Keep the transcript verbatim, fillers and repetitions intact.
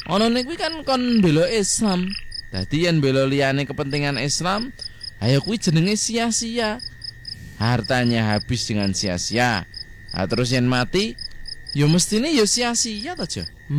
Ngono kuwi kan kon bela Islam. Dadi yen bela liyane kepentingan Islam, ayo kuwi jenenge sia-sia. Hartanya habis dengan sia-sia. Nah, terus yen mati, ya mestine ya sia-sia to, Jo.